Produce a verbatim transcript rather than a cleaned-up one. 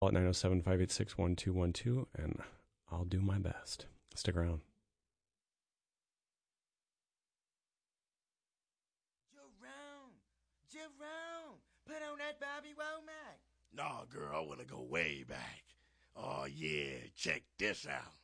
at nine oh seven, five eight six, one two one two, and I'll do my best. Stick around. Jerome, Jerome, put on that Bobby Womack. Nah, girl, I want to go way back. Oh, yeah, check this out.